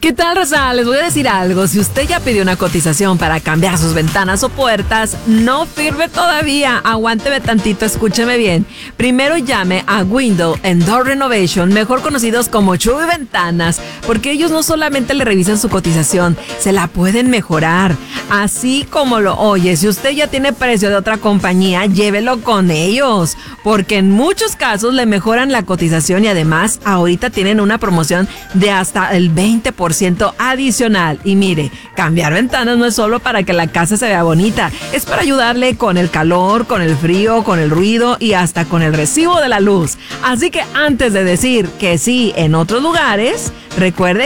¿Qué tal, Rosa? Les voy a decir algo. Si usted ya pidió una cotización para cambiar sus ventanas o puertas, no firme todavía. Aguánteme tantito, escúcheme bien. Primero llame a Window and Door Renovation, mejor conocidos como Chuy Ventanas, porque ellos no solamente le revisan su cotización, se la pueden mejorar. Así como lo oye, si usted ya tiene precio de otra compañía, llévelo con ellos, porque en muchos casos le mejoran la cotización y además ahorita tienen una promoción de hasta el 20% adicional. Y mire, cambiar ventanas no es solo para que la casa se vea bonita, es para ayudarle con el calor, con el frío, con el ruido y hasta con el recibo de la luz. Así que antes de decir que sí en otros lugares, recuerde